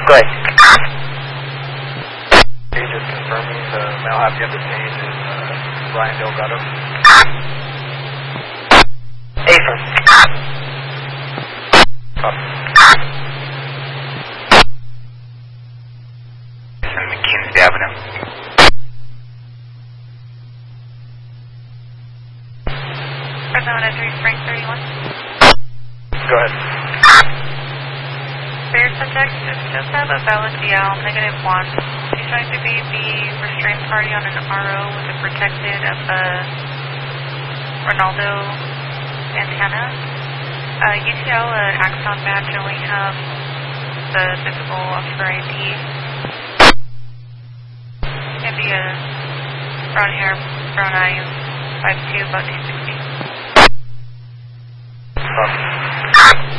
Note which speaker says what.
Speaker 1: Go ahead.
Speaker 2: Okay, just confirming the male happy on the scene is Brian Delgado.
Speaker 1: Affirm.
Speaker 2: Copy.
Speaker 1: McKinsey Avenue.
Speaker 3: Arizona 3 Spring 31.
Speaker 2: Go ahead.
Speaker 3: For your subject, just have a valid DL, -1. She's trying to be the restraint party on an RO with a protected of the Ronaldo antenna. UTL, Axon badge, only have the physical officer ID. Can be a brown hair, brown eyes, 5'2", about 260.
Speaker 2: Copy.